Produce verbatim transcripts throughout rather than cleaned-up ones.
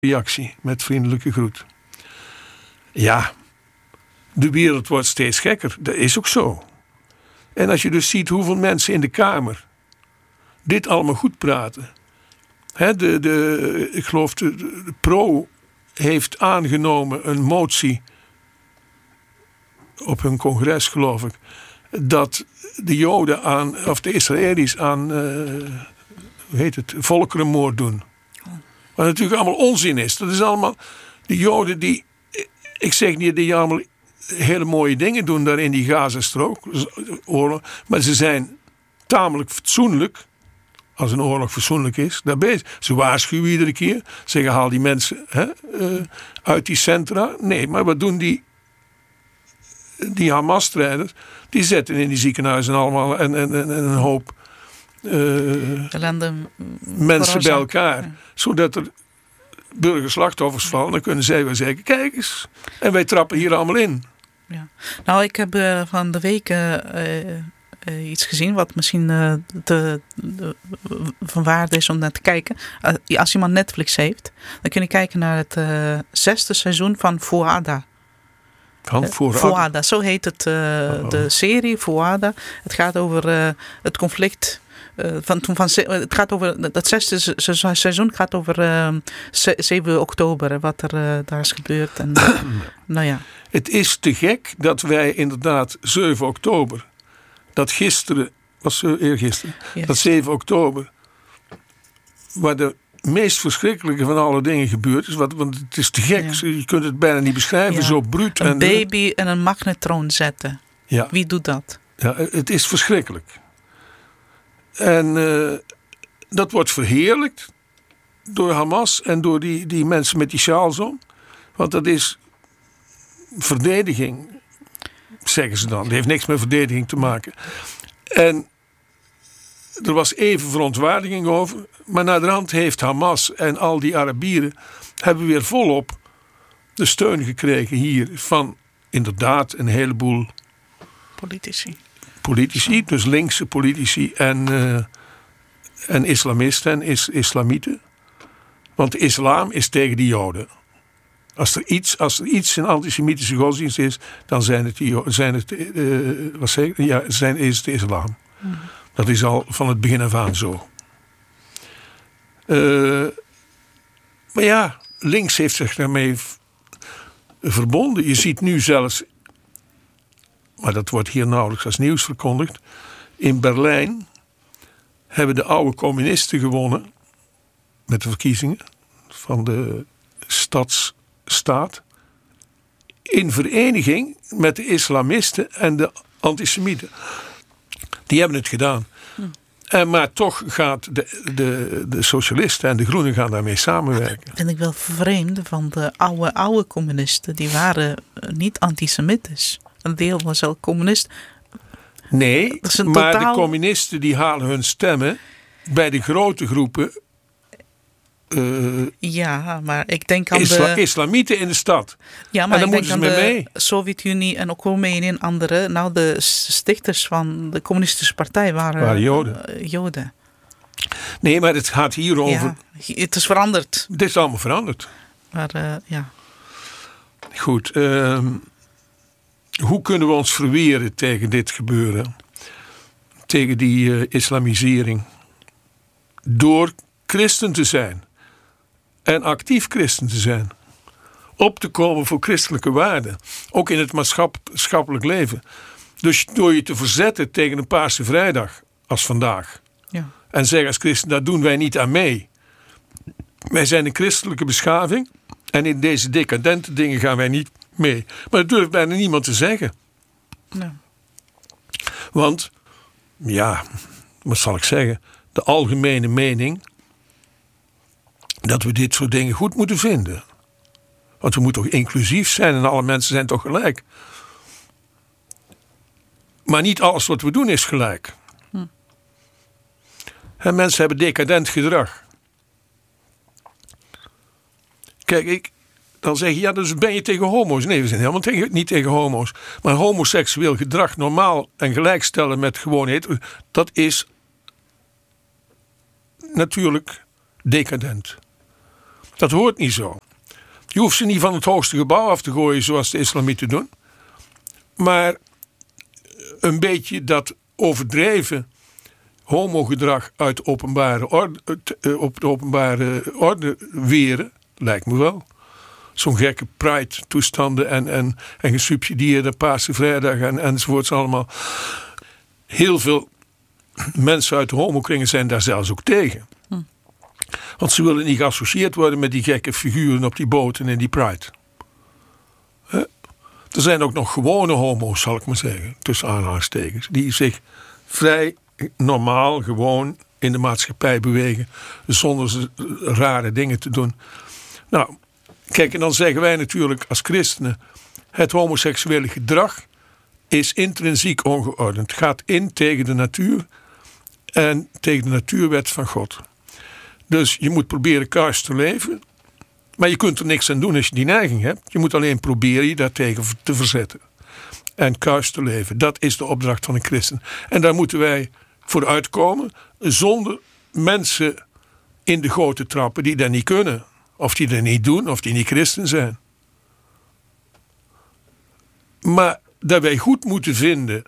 reactie met vriendelijke groet. Ja, de wereld wordt steeds gekker. Dat is ook zo. En als je dus ziet hoeveel mensen in de Kamer dit allemaal goed praten. He, de, de, ik geloof de, de Pro heeft aangenomen een motie op hun congres, geloof ik, dat de Joden aan, of de Israëli's aan, uh, hoe heet het, volkerenmoord doen. Wat natuurlijk allemaal onzin is. Dat is allemaal de Joden die, ik zeg niet die allemaal hele mooie dingen doen daar in die Gazastrook, oorlog, maar ze zijn tamelijk fatsoenlijk, als een oorlog fatsoenlijk is, daar bezig. Ze waarschuwen iedere keer, zeggen haal die mensen hè, uh, uit die centra. Nee, maar wat doen die die Hamas-strijders? Die zetten in die ziekenhuizen allemaal en, en, en, en een hoop uh, mensen bij elkaar, ja. Zodat er burgerslachtoffers vallen. Dan kunnen zij wel zeggen, kijk eens, en wij trappen hier allemaal in. Ja. Nou, ik heb uh, van de week uh, uh, iets gezien wat misschien uh, de, de, van waarde is om naar te kijken. Uh, als iemand Netflix heeft, dan kun je kijken naar het uh, zesde seizoen van Fouada. Van Fouada? Uh, Fouada, zo heet het, uh, oh. de serie Fouada. Het gaat over uh, het conflict. Uh, van, van, van, het gaat over, dat zesde seizoen gaat over uh, zeven oktober, wat er uh, daar is gebeurd. En, uh, nou ja. Het is te gek dat wij inderdaad zeven oktober, dat gisteren, was eergisteren, yes. dat zeven oktober, waar de meest verschrikkelijke van alle dingen gebeurd is, wat, want het is te gek, ja. Je kunt het bijna niet beschrijven, ja. Zo bruut. Een en, baby en een magnetron zetten. Ja. Wie doet dat? Ja, het is verschrikkelijk. En uh, dat wordt verheerlijkt door Hamas en door die, die mensen met die sjaals om. Want dat is verdediging, zeggen ze dan. Dat heeft niks met verdediging te maken. En er was even verontwaardiging over. Maar naderhand heeft Hamas en al die Arabieren hebben weer volop de steun gekregen hier van inderdaad een heleboel politici. Politici, dus linkse politici en, uh, en islamisten en is, islamieten. Want de islam is tegen de Joden. Als er iets, als er iets in antisemitische godsdienst is, dan zijn het, die, zijn het, uh, wat zeg ik? Ja, zijn, is het de islam. Mm. Dat is al van het begin af aan zo. Uh, maar ja, links heeft zich daarmee v- verbonden. Je ziet nu zelfs, maar dat wordt hier nauwelijks als nieuws verkondigd, in Berlijn hebben de oude communisten gewonnen met de verkiezingen van de stadsstaat in vereniging met de islamisten en de antisemieten. Die hebben het gedaan. Hm. En maar toch gaat de, de, de socialisten en de groenen gaan daarmee samenwerken. Dat vind ik wel vreemd, van de oude, oude communisten, die waren niet antisemitisch. Een deel was al communist. Nee, maar totaal... de communisten die halen hun stemmen bij de grote groepen. Uh, ja, maar ik denk aan isla- de... islamieten in de stad. Ja, maar en dan ik moeten denk ze aan mee de mee. Sovjet-Unie en ook Roemenië en andere. Nou, de stichters van de communistische partij waren, waren Joden. Uh, Joden. Nee, maar het gaat hier over... Ja, het is veranderd. Het is allemaal veranderd. Maar uh, ja. Goed. Uh, hoe kunnen we ons verweren tegen dit gebeuren? Tegen die uh, islamisering? Door christen te zijn. En actief christen te zijn. Op te komen voor christelijke waarden. Ook in het maatschappelijk leven. Dus door je te verzetten tegen een Paarse Vrijdag. Als vandaag. Ja. En zeggen als christen, daar doen wij niet aan mee. Wij zijn een christelijke beschaving. En in deze decadente dingen gaan wij niet mee. Maar dat durft bijna niemand te zeggen. Ja. Want, ja, wat zal ik zeggen? De algemene mening dat we dit soort dingen goed moeten vinden. Want we moeten toch inclusief zijn en alle mensen zijn toch gelijk. Maar niet alles wat we doen is gelijk. Hm. En mensen hebben decadent gedrag. Kijk, ik, dan zeg je, ja, dus ben je tegen homo's? Nee, we zijn helemaal tegen, niet tegen homo's. Maar homoseksueel gedrag normaal en gelijkstellen met gewoon hetero, dat is natuurlijk decadent. Dat hoort niet zo. Je hoeft ze niet van het hoogste gebouw af te gooien zoals de islamieten doen. Maar een beetje dat overdreven homogedrag uit de openbare orde, op de openbare orde weren, lijkt me wel. Zo'n gekke pride toestanden en, en, en gesubsidieerde Paarse Vrijdag en, enzovoorts allemaal. Heel veel mensen uit de homokringen zijn daar zelfs ook tegen. Hm. Want ze willen niet geassocieerd worden met die gekke figuren op die boten en die pride. He? Er zijn ook nog gewone homo's, zal ik maar zeggen, tussen aanhalingstekens, die zich vrij normaal, gewoon in de maatschappij bewegen, zonder rare dingen te doen. Nou, kijk, en dan zeggen wij natuurlijk als christenen, het homoseksuele gedrag is intrinsiek ongeordend. Gaat in tegen de natuur en tegen de natuurwet van God. Dus je moet proberen kuis te leven, maar je kunt er niks aan doen als je die neiging hebt. Je moet alleen proberen je daartegen te verzetten. En kuis te leven. Dat is de opdracht van een christen. En daar moeten wij voor uitkomen, zonder mensen in de goot te trappen die dat niet kunnen. Of die dat niet doen, of die niet christen zijn. Maar dat wij goed moeten vinden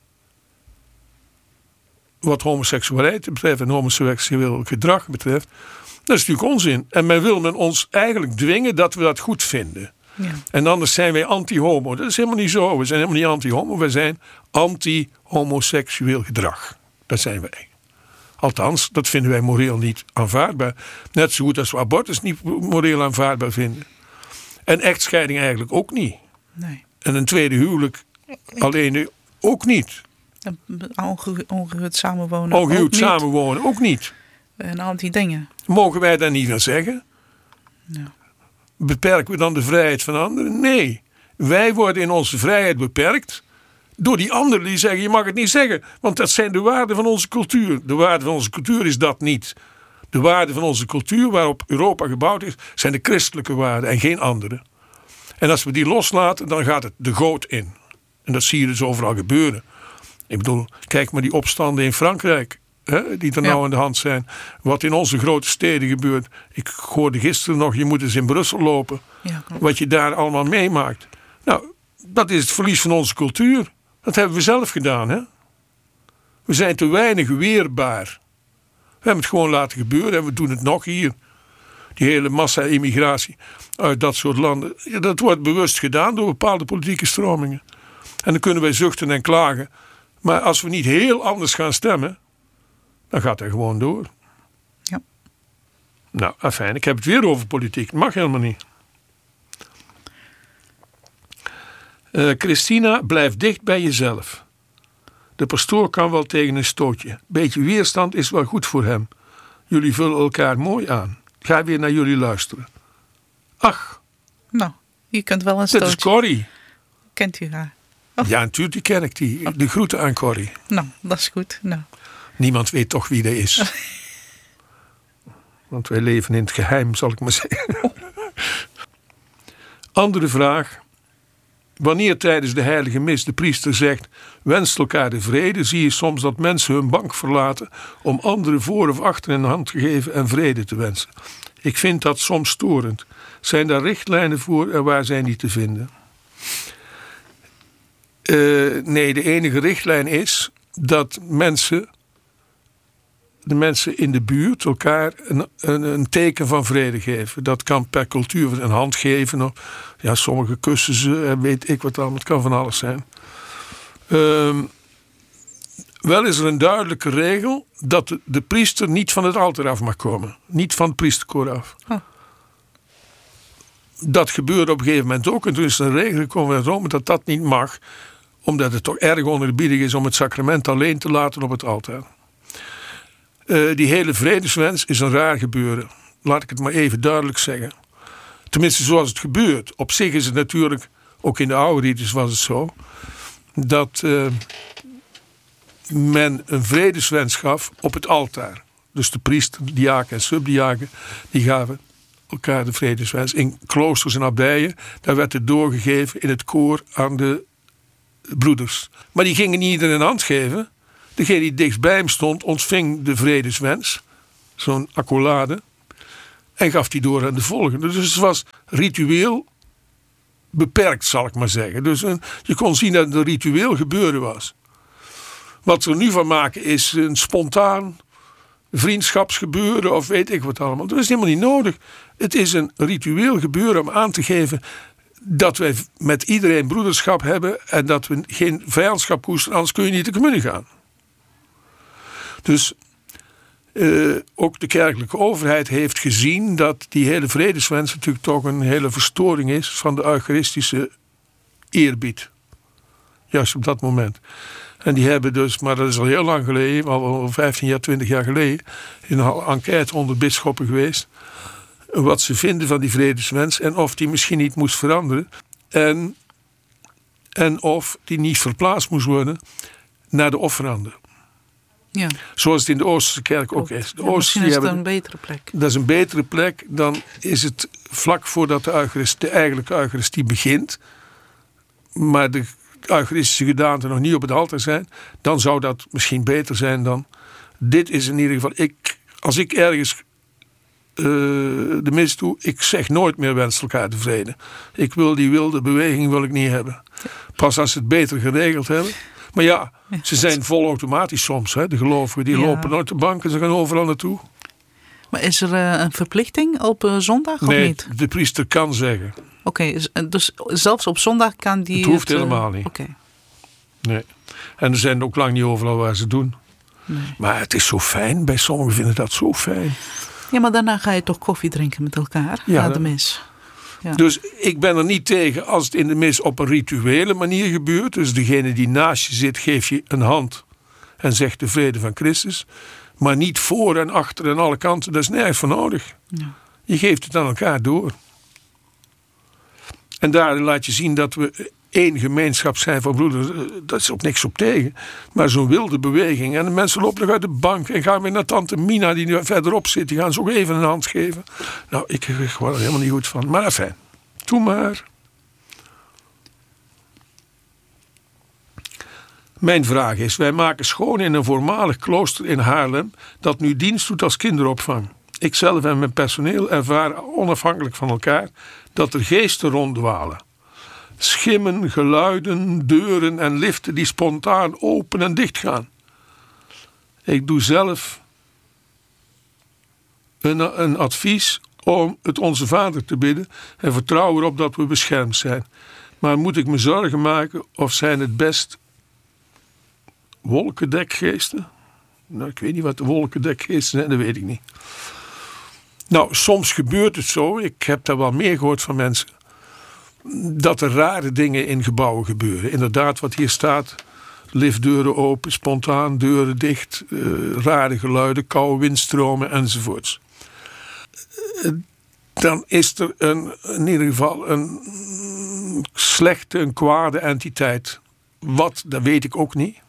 wat homoseksualiteit betreft en homoseksueel gedrag betreft, dat is natuurlijk onzin. En men wil men ons eigenlijk dwingen dat we dat goed vinden. Ja. En anders zijn wij anti-homo. Dat is helemaal niet zo. We zijn helemaal niet anti-homo. We zijn anti-homoseksueel gedrag. Dat zijn wij. Althans, dat vinden wij moreel niet aanvaardbaar. Net zo goed als we abortus niet moreel aanvaardbaar vinden. En echtscheiding eigenlijk ook niet. Nee. En een tweede huwelijk alleen ook niet. Ongehuwd samenwonen Ongehuwd samenwonen ook niet. En al die dingen. Mogen wij daar niet van zeggen? Ja. Beperken we dan de vrijheid van anderen? Nee. Wij worden in onze vrijheid beperkt door die anderen die zeggen, je mag het niet zeggen. Want dat zijn de waarden van onze cultuur. De waarde van onze cultuur is dat niet. De waarden van onze cultuur waarop Europa gebouwd is, zijn de christelijke waarden en geen andere. En als we die loslaten, dan gaat het de goot in. En dat zie je dus overal gebeuren. Ik bedoel, kijk maar die opstanden in Frankrijk. Hè, die er ja. nou aan de hand zijn. Wat in onze grote steden gebeurt. Ik hoorde gisteren nog, je moet eens in Brussel lopen. Ja, wat je daar allemaal meemaakt. Nou, dat is het verlies van onze cultuur. Dat hebben we zelf gedaan. Hè? We zijn te weinig weerbaar. We hebben het gewoon laten gebeuren en we doen het nog hier. Die hele massa-immigratie uit dat soort landen. Ja, dat wordt bewust gedaan door bepaalde politieke stromingen. En dan kunnen wij zuchten en klagen. Maar als we niet heel anders gaan stemmen, dan gaat hij gewoon door. Ja. Nou, afijn, ik heb het weer over politiek. Dat mag helemaal niet. Uh, Christina, blijf dicht bij jezelf. De pastoor kan wel tegen een stootje. Beetje weerstand is wel goed voor hem. Jullie vullen elkaar mooi aan. Ga weer naar jullie luisteren. Ach. Nou, je kunt wel een stootje. Dat is Corrie. Kent u haar? Oh. Ja, natuurlijk die ken ik die. De groeten aan Corrie. Nou, dat is goed. Nou. Niemand weet toch wie dat is. Want wij leven in het geheim, zal ik maar zeggen. Oh. Andere vraag. Wanneer tijdens de heilige mis de priester zegt, wenst elkaar de vrede, zie je soms dat mensen hun bank verlaten om anderen voor of achter in de hand te geven en vrede te wensen. Ik vind dat soms storend. Zijn daar richtlijnen voor en waar zijn die te vinden? Uh, nee, de enige richtlijn is dat mensen, de mensen in de buurt elkaar een, een, een teken van vrede geven. Dat kan per cultuur een hand geven. Of, ja, sommige kussen ze en weet ik wat allemaal. Het kan van alles zijn. Uh, wel is er een duidelijke regel dat de, de priester niet van het altaar af mag komen. Niet van het priesterkoor af. Oh. Dat gebeurde op een gegeven moment ook. En toen is er een regel gekomen in Rome dat dat niet mag. Omdat het toch erg onerbiedig is om het sacrament alleen te laten op het altaar. Uh, die hele vredeswens is een raar gebeuren. Laat ik het maar even duidelijk zeggen. Tenminste zoals het gebeurt. Op zich is het natuurlijk, ook in de oude rites was het zo, dat uh, men een vredeswens gaf op het altaar. Dus de priester, diaken en subdiaken, die gaven elkaar de vredeswens. In kloosters en abdijen, daar werd het doorgegeven in het koor aan de broeders. Maar die gingen niet iedereen een hand geven. Degene die dichtst bij hem stond, ontving de vredeswens. Zo'n accolade. En gaf die door aan de volgende. Dus het was ritueel beperkt, zal ik maar zeggen. Dus een, je kon zien dat het een ritueel gebeuren was. Wat we er nu van maken is een spontaan vriendschapsgebeuren of weet ik wat allemaal. Dat is helemaal niet nodig. Het is een ritueel gebeuren om aan te geven dat wij met iedereen broederschap hebben en dat we geen vijandschap koesteren, anders kun je niet de communie gaan. Dus uh, ook de kerkelijke overheid heeft gezien dat die hele vredeswens natuurlijk toch een hele verstoring is van de eucharistische eerbied. Juist op dat moment. En die hebben dus, maar dat is al heel lang geleden, al vijftien jaar, twintig jaar geleden, in een enquête onder bisschoppen geweest, wat ze vinden van die vredeswens en of die misschien niet moest veranderen. En, en of die niet verplaatst moest worden naar de offeranden. Ja. Zoals het in de Oosterse kerk ook is. De ja, misschien is het een betere plek. Dat is een betere plek. Dan is het vlak voordat de, Eucharist, de eigenlijke Eucharistie begint. Maar de Eucharistische gedaanten nog niet op het altaar zijn. Dan zou dat misschien beter zijn dan. Dit is in ieder geval. Ik, als ik ergens uh, de mis doe. Ik zeg nooit meer wens elkaar de vrede. Ik wil die wilde beweging wil ik niet hebben. Pas als ze het beter geregeld hebben. Maar ja, ze zijn vol automatisch soms. Hè? De gelovigen die ja. lopen uit de bank en ze gaan overal naartoe. Maar is er uh, een verplichting op uh, zondag of nee, niet? De priester kan zeggen. Oké, okay, dus zelfs op zondag kan die... Het hoeft het, helemaal niet. Okay. Nee. En er zijn ook lang niet overal waar ze doen. Nee. Maar het is zo fijn. Bij sommigen vinden dat zo fijn. Ja, maar daarna ga je toch koffie drinken met elkaar ja, na de mis. Ja. Dus ik ben er niet tegen als het in de mis op een rituele manier gebeurt. Dus degene die naast je zit geeft je een hand en zegt de vrede van Christus. Maar niet voor en achter en alle kanten. Dat is nergens voor nodig. Ja. Je geeft het aan elkaar door. En daar laat je zien dat we één gemeenschap zijn van broeders. Dat is ook niks op tegen. Maar zo'n wilde beweging. En de mensen lopen nog uit de bank en gaan weer naar tante Mina die nu verderop zit. Die gaan ze ook even een hand geven. Nou, ik, ik word er helemaal niet goed van. Maar enfin, doe maar. Mijn vraag is, wij maken schoon in een voormalig klooster in Haarlem dat nu dienst doet als kinderopvang. Ikzelf en mijn personeel ervaren onafhankelijk van elkaar dat er geesten ronddwalen. Schimmen, geluiden, deuren en liften die spontaan open en dicht gaan. Ik doe zelf een, een advies om het Onze Vader te bidden en vertrouw erop dat we beschermd zijn. Maar moet ik me zorgen maken of zijn het best wolkendekgeesten? Nou, ik weet niet wat de wolkendekgeesten zijn, dat weet ik niet. Nou, soms gebeurt het zo, ik heb daar wel meer gehoord van mensen, dat er rare dingen in gebouwen gebeuren. Inderdaad, wat hier staat, liftdeuren open, spontaan, deuren dicht, uh, rare geluiden, koude windstromen enzovoorts. Uh, dan is er een, in ieder geval een slechte, een kwade entiteit. Wat, dat weet ik ook niet.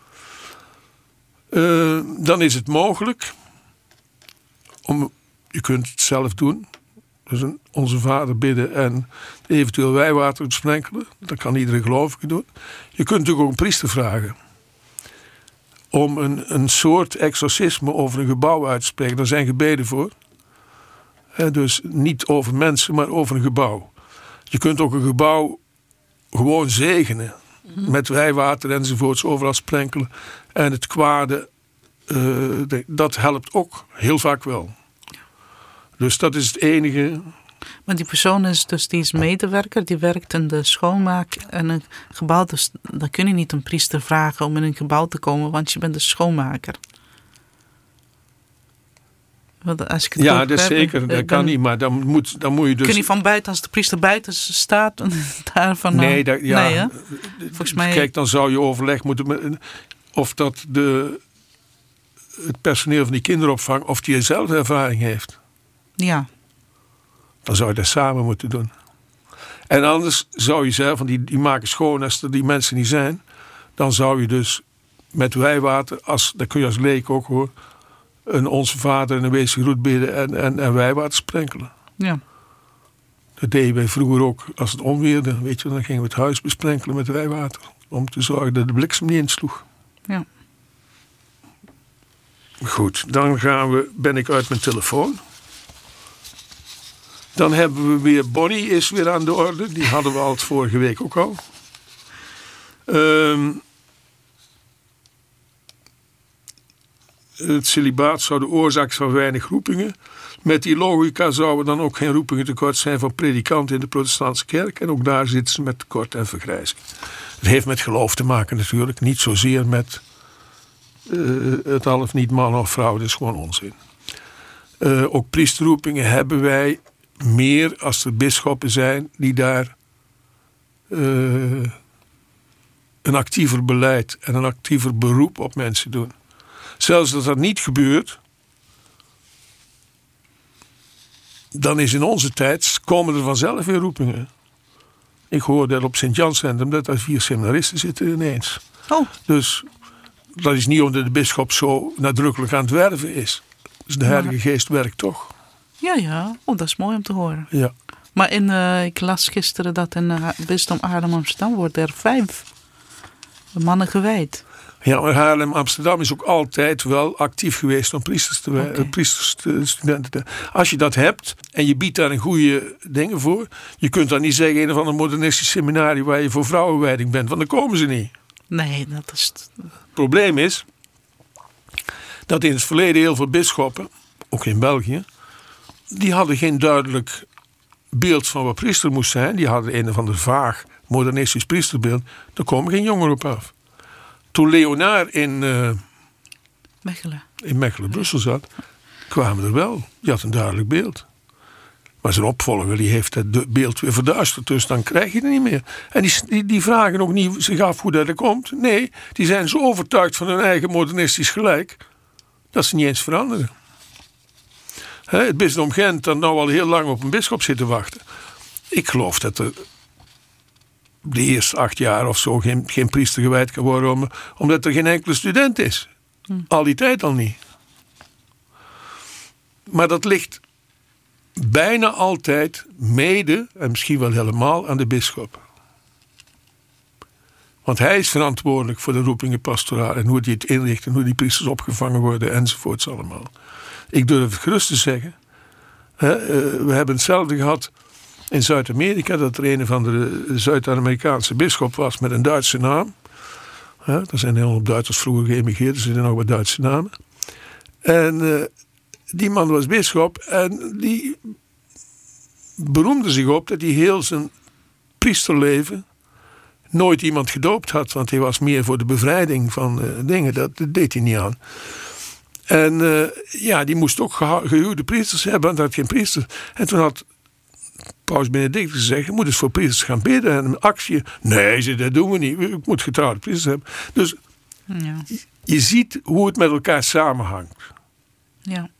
Uh, dan is het mogelijk om, je kunt het zelf doen, dus een Onze Vader bidden en eventueel wijwater sprenkelen. Dat kan iedere gelovige doen. Je kunt natuurlijk ook een priester vragen om een, een soort exorcisme over een gebouw uit te spreken. Daar zijn gebeden voor. He, dus niet over mensen, maar over een gebouw. Je kunt ook een gebouw gewoon zegenen. Mm-hmm. Met wijwater enzovoorts overal sprenkelen. En het kwade, uh, dat helpt ook heel vaak wel. Dus dat is het enige. Maar die persoon is dus die is medewerker, die werkt in de schoonmaak en een gebouw. Dus dan kun je niet een priester vragen om in een gebouw te komen, want je bent de schoonmaker. Want als ik het ja, dat is zeker. Dat kan niet, maar dan moet, dan moet je dus. Kun je van buiten, als de priester buiten staat, daarvan. Nee, dat, ja. Nee, hè? Volgens mij. Kijk, dan zou je overleg moeten. Of dat de, het personeel van die kinderopvang, of die dezelfde ervaring heeft. Ja. Dan zou je dat samen moeten doen. En anders zou je zelf, want die, die maken schoon als er die mensen niet zijn. Dan zou je dus met wijwater, als, dat kun je als leek ook hoor, een Onze Vader en een wezengroet bidden en, en, en wijwater sprenkelen. Ja. Dat deden wij vroeger ook als het onweerde. Weet je, dan gingen we het huis besprenkelen met wijwater. Om te zorgen dat de bliksem niet insloeg. Ja. Goed, dan gaan we, ben ik uit mijn telefoon. Dan hebben we weer Bonnie is weer aan de orde. Die hadden we al het vorige week ook al. Um, het celibaat zou de oorzaak zijn van weinig roepingen. Met die logica zouden dan ook geen roepingen tekort zijn van predikanten in de protestantse kerk. En ook daar zitten ze met tekort en vergrijzing. Het heeft met geloof te maken natuurlijk. Niet zozeer met uh, het al of niet man of vrouw. Dat is gewoon onzin. Uh, ook priesterroepingen hebben wij meer als er bisschoppen zijn die daar uh, een actiever beleid en een actiever beroep op mensen doen. Zelfs als dat niet gebeurt, dan is in onze tijd, komen er vanzelf weer roepingen. Ik hoor dat op Sint-Jans Centrum dat er vier seminaristen zitten ineens. Oh. Dus dat is niet omdat de bisschop zo nadrukkelijk aan het werven is. Dus de Heilige maar... Geest werkt toch. Ja, ja. Oh, dat is mooi om te horen. Ja. Maar in, uh, ik las gisteren dat in uh, bisdom Haarlem-Amsterdam wordt er vijf mannen gewijd. Ja, maar Haarlem-Amsterdam is ook altijd wel actief geweest om priesters te, okay. priesters te, studenten te. Als je dat hebt en je biedt daar een goede dingen voor. Je kunt dan niet zeggen een of ander modernistisch seminarie waar je voor vrouwenwijding bent. Want dan komen ze niet. Nee, dat is... Het probleem is dat in het verleden heel veel bisschoppen, ook in België, die hadden geen duidelijk beeld van wat priester moest zijn. Die hadden een of ander vaag modernistisch priesterbeeld. Daar komen geen jongeren op af. Toen Leonard in, uh, Mechelen. in Mechelen, Brussel zat, kwamen er wel. Die had een duidelijk beeld. Maar zijn opvolger die heeft het beeld weer verduisterd. Dus dan krijg je het niet meer. En die, die, die vragen ook niet zich af hoe dat er komt. Nee, die zijn zo overtuigd van hun eigen modernistisch gelijk dat ze niet eens veranderen. He, het bisdom Gent dat nou al heel lang op een bisschop zit te wachten. Ik geloof dat er de eerste acht jaar of zo geen, geen priester gewijd kan worden om, omdat er geen enkele student is. Hm. Al die tijd al niet. Maar dat ligt bijna altijd mede, en misschien wel helemaal, aan de bisschop. Want hij is verantwoordelijk voor de roepingen pastoraal en hoe die het inricht en hoe die priesters opgevangen worden enzovoorts allemaal. Ik durf het gerust te zeggen. Hè, uh, we hebben hetzelfde gehad in Zuid-Amerika, dat er een van de Zuid-Amerikaanse bisschop was met een Duitse naam. Hè, er zijn heel veel Duitsers vroeger geëmigreerd, er zitten nog wat Duitse namen. En uh, die man was bisschop en die beroemde zich op dat hij heel zijn priesterleven nooit iemand gedoopt had, want hij was meer voor de bevrijding van uh, dingen, dat, dat deed hij niet aan. En uh, ja, die moest ook gehu- gehuwde priesters hebben, want hij had geen priesters. En toen had Paus Benedictus gezegd, je moet eens voor priesters gaan bidden. En een actie, nee, zei, dat doen we niet, ik moet getrouwde priesters hebben. Dus ja. je, je ziet hoe het met elkaar samenhangt. Ja.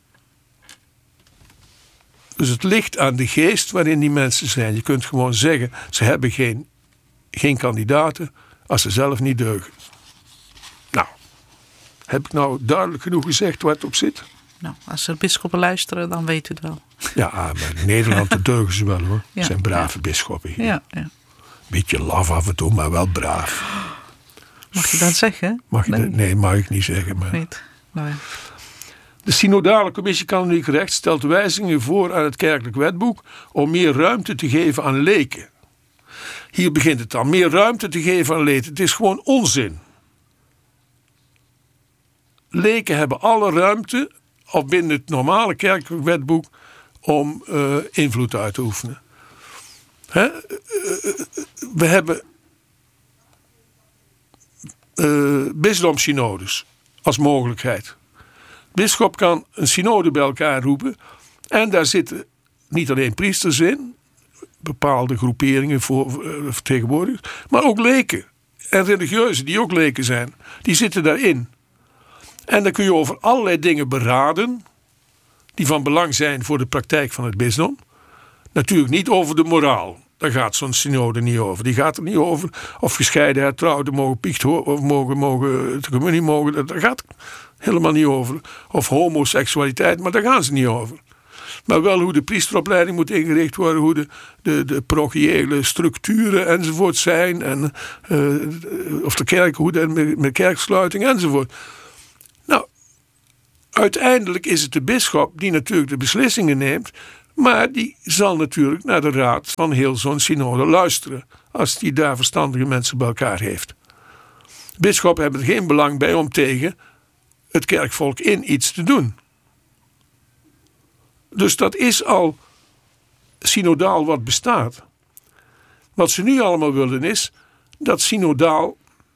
Dus het ligt aan de geest waarin die mensen zijn. Je kunt gewoon zeggen, ze hebben geen, geen kandidaten als ze zelf niet deugen. Nou, heb ik nou duidelijk genoeg gezegd waar het op zit? Nou, als er bisschoppen luisteren, dan weet u het wel. Ja, maar in Nederland deugen ze wel hoor. Ja, het zijn brave ja. bisschoppen hier. Ja, ja. Beetje laf af en toe, maar wel braaf. Mag je dat zeggen? Mag je nee. dat? Nee, mag ik niet zeggen. Maar... Niet. Nou ja. De synodale commissie kanoniek recht stelt wijzigingen voor aan het kerkelijk wetboek om meer ruimte te geven aan leken. Hier begint het dan. Meer ruimte te geven aan leken. Het is gewoon onzin. Leken hebben alle ruimte, of binnen het normale kerkelijk wetboek, om uh, invloed uit te oefenen. Hè? Uh, we hebben uh, bisdomssynodes als mogelijkheid. Bisschop kan een synode bij elkaar roepen en daar zitten niet alleen priesters in, bepaalde groeperingen voor uh, vertegenwoordigers, maar ook leken en religieuzen die ook leken zijn. Die zitten daarin. En dan kun je over allerlei dingen beraden die van belang zijn voor de praktijk van het bisdom. Natuurlijk niet over de moraal. Daar gaat zo'n synode niet over. Die gaat er niet over of gescheiden hertrouwden mogen piecht of mogen, mogen de communie mogen. Daar gaat het helemaal niet over. Of homoseksualiteit, maar daar gaan ze niet over. Maar wel hoe de priesteropleiding moet ingericht worden, hoe de, de, de parochiële structuren enzovoort zijn. En uh, of de kerk, hoe de, met, met kerksluiting enzovoort. Nou, uiteindelijk is het de bisschop die natuurlijk de beslissingen neemt. Maar die zal natuurlijk naar de raad van heel zo'n synode luisteren. Als die daar verstandige mensen bij elkaar heeft. Bisschoppen hebben er geen belang bij om tegen het kerkvolk in iets te doen. Dus dat is al synodaal wat bestaat. Wat ze nu allemaal willen is dat synodaal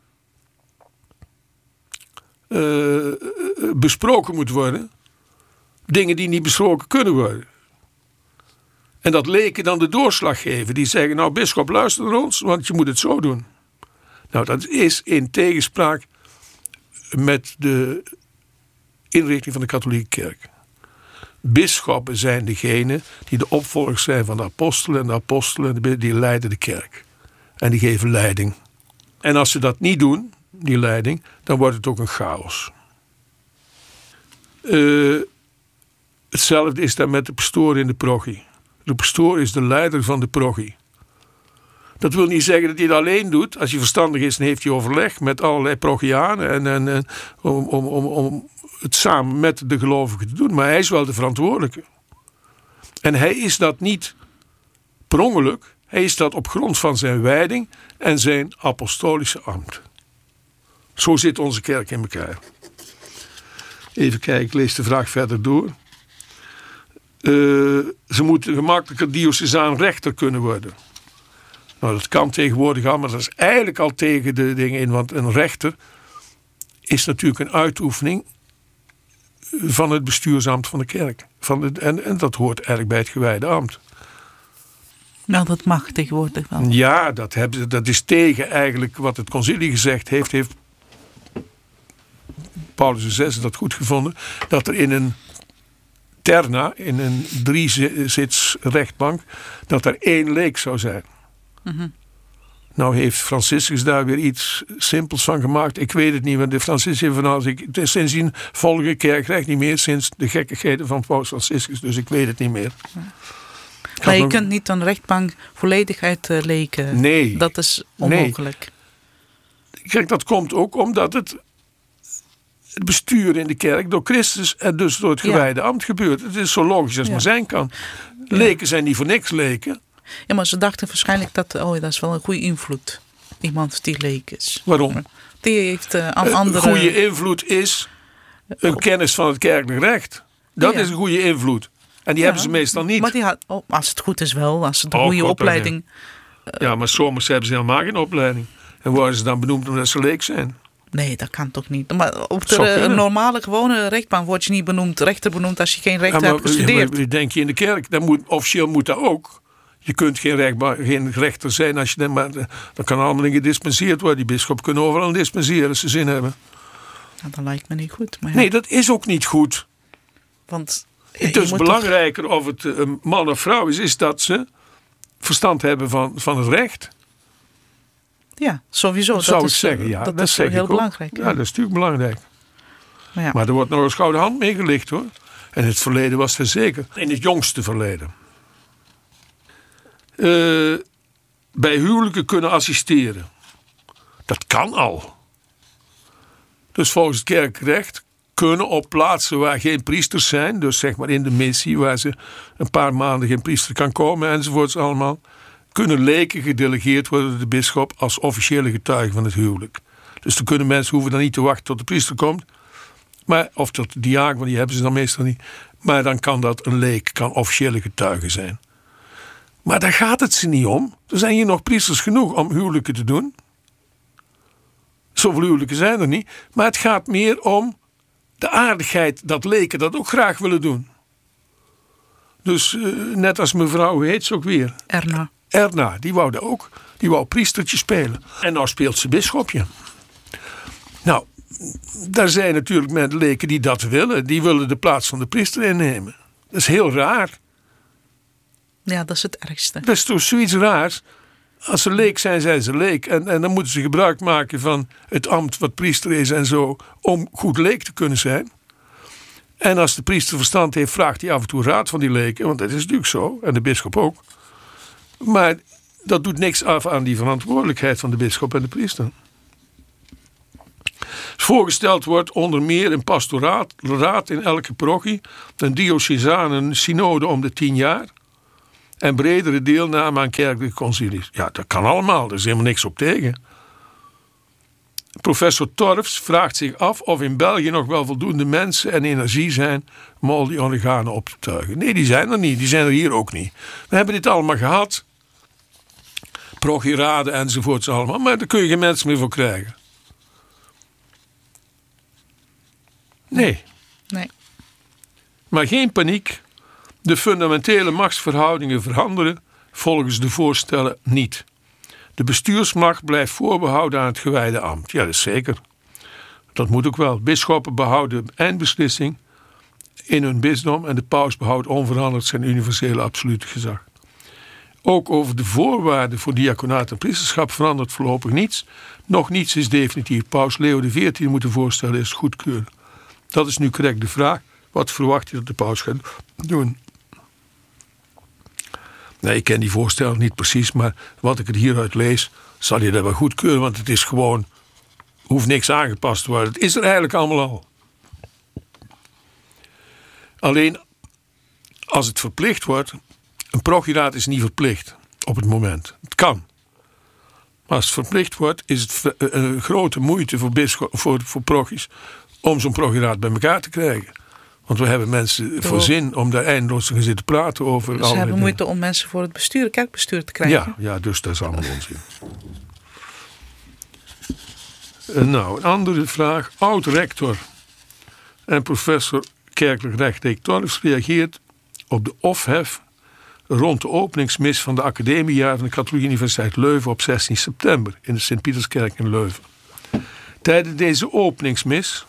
uh, besproken moet worden. Dingen die niet besproken kunnen worden. En dat leken dan de doorslag geven. Die zeggen, nou bisschop, luister naar ons, want je moet het zo doen. Nou, dat is in tegenspraak met de inrichting van de katholieke kerk. Bisschoppen zijn degene die de opvolgers zijn van de apostelen. En de apostelen die leiden de kerk. En die geven leiding. En als ze dat niet doen, die leiding, dan wordt het ook een chaos. Uh, hetzelfde is dan met de pastoor in de parochie. De pastoor is de leider van de parochie. Dat wil niet zeggen dat hij het alleen doet. Als hij verstandig is, dan heeft hij overleg met allerlei parochianen. En, en, en, om, om, om, om het samen met de gelovigen te doen. Maar hij is wel de verantwoordelijke. En hij is dat niet per ongeluk. Hij is dat op grond van zijn wijding en zijn apostolische ambt. Zo zit onze kerk in elkaar. Even kijken, ik lees de vraag verder door. Uh, ze moeten gemakkelijker diocesaan rechter kunnen worden. Nou, dat kan tegenwoordig al, maar dat is eigenlijk al tegen de dingen in. Want een rechter is natuurlijk een uitoefening van het bestuursambt van de kerk. Van de, en, en dat hoort eigenlijk bij het gewijde ambt. Nou, dat mag tegenwoordig wel. Ja, dat, hebben, dat is tegen eigenlijk wat het concilie gezegd heeft. Heeft Paulus de zesde dat goed gevonden. Dat er in een terna, in een driezits rechtbank, dat er één leek zou zijn. Mm-hmm. Nou heeft Franciscus daar weer iets simpels van gemaakt. Ik weet het niet, want de Franciscus heeft van als ik sindsdien volgende kerkrecht niet meer sinds de gekkigheden van Paus Franciscus, dus ik weet het niet meer. Ja. Maar je nog... kunt niet een rechtbank volledig uitleken. Nee. Dat is onmogelijk. Nee. Kijk, dat komt ook omdat het het bestuur in de kerk door Christus en dus door het gewijde ja. ambt gebeurt. Het is zo logisch als ja. maar zijn kan. Leken ja. zijn niet voor niks leken. Ja, maar ze dachten waarschijnlijk dat, oh, dat is wel een goede invloed. Iemand die leek is. Waarom? Die heeft uh, aan andere... Een goede invloed is een kennis van het kerkelijk recht. Dat ja. is een goede invloed. En die ja. hebben ze meestal niet. Maar die had, oh, als het goed is wel, als het een oh, goede God, opleiding... Uh, ja, maar soms hebben ze helemaal geen opleiding. En worden ze dan benoemd omdat ze leek zijn. Nee, dat kan toch niet. Maar op de uh, normale, gewone rechtbank word je niet benoemd, rechter benoemd als je geen recht ja, maar, hebt gestudeerd. Ja, maar denk je in de kerk, dan moet, officieel moet dat ook. Je kunt geen, rechtba, geen rechter zijn als je... Maar dan kan allemaal dingen gedispenseerd worden. Die bisschop kunnen overal dispenseren als ze zin hebben. Ja, dat lijkt me niet goed. Maar ja. Nee, dat is ook niet goed. Want... Het is belangrijker toch... of het een man of vrouw is, is dat ze verstand hebben van, van het recht. Ja, sowieso. Dat zou dat ik is, zeggen, ja. Dat, dat is zeg heel ik belangrijk. Ja. ja, dat is natuurlijk belangrijk. Maar, ja. maar er wordt nog een schouder hand meegelicht hoor. En in het verleden was het zeker. In het jongste verleden. Uh, bij huwelijken kunnen assisteren. Dat kan al. Dus volgens het kerkrecht kunnen op plaatsen waar geen priesters zijn, dus zeg maar in de missie waar ze een paar maanden geen priester kan komen enzovoorts allemaal, kunnen leken gedelegeerd worden door de bisschop als officiële getuige van het huwelijk. Dus dan kunnen mensen hoeven dan niet te wachten tot de priester komt, maar, of tot de diaken, want die hebben ze dan meestal niet. Maar dan kan dat een leek, kan officiële getuige zijn. Maar daar gaat het ze niet om. Er zijn hier nog priesters genoeg om huwelijken te doen. Zoveel huwelijken zijn er niet. Maar het gaat meer om de aardigheid dat leken dat ook graag willen doen. Dus uh, net als mevrouw, hoe heet ze ook weer? Erna. Erna, die wou dat ook. Die wou priestertje spelen. En nou speelt ze bisschopje. Nou, daar zijn natuurlijk mensen leken die dat willen. Die willen de plaats van de priester innemen. Dat is heel raar. Ja, dat is het ergste. Dat is toch zoiets raars. Als ze leek zijn, zijn ze leek. En, en dan moeten ze gebruik maken van het ambt wat priester is en zo, om goed leek te kunnen zijn. En als de priester verstand heeft, vraagt hij af en toe raad van die leken. Want dat is natuurlijk zo. En de bisschop ook. Maar dat doet niks af aan die verantwoordelijkheid van de bisschop en de priester. Voorgesteld wordt onder meer een pastoraat raad in elke parochie, een diocesane, een synode om de tien jaar en bredere deelname aan kerkelijke concilies. Ja, dat kan allemaal, er is helemaal niks op tegen. Professor Torfs vraagt zich af of in België nog wel voldoende mensen en energie zijn om al die organen op te tuigen. Nee, die zijn er niet, die zijn er hier ook niet. We hebben dit allemaal gehad, prochieraden enzovoorts allemaal, maar daar kun je geen mensen meer voor krijgen. Nee. Nee. Maar geen paniek. De fundamentele machtsverhoudingen veranderen volgens de voorstellen niet. De bestuursmacht blijft voorbehouden aan het gewijde ambt. Ja, dat is zeker. Dat moet ook wel. Bisschoppen behouden eindbeslissing in hun bisdom en de paus behoudt onveranderd zijn universele absolute gezag. Ook over de voorwaarden voor diaconaat en priesterschap verandert voorlopig niets. Nog niets is definitief. Paus Leo de veertiende moet de voorstellen eerst goedkeuren. Dat is nu correct de vraag. Wat verwacht je dat de paus gaat doen? Nee, ik ken die voorstellen niet precies, maar wat ik er hieruit lees, zal je dat wel goedkeuren, want het is gewoon, hoeft niks aangepast te worden. Het is er eigenlijk allemaal al. Alleen, als het verplicht wordt, een prochiraad is niet verplicht op het moment. Het kan. Maar als het verplicht wordt, is het een grote moeite voor, bisschop, voor, voor prochies om zo'n prochiraad bij elkaar te krijgen. Want we hebben mensen voor zin om daar eindeloos te gaan zitten praten over. Dus ze hebben moeite om mensen voor het bestuur, kerkbestuur te krijgen. Ja, ja, dus dat is allemaal onzin. Nou, een andere vraag. Oud-rector en professor kerkelijk recht Dick Torfs reageert op de ophef rond de openingsmis van de academiejaar van de Katholieke Universiteit Leuven op zestien september in de Sint-Pieterskerk in Leuven. Tijdens deze openingsmis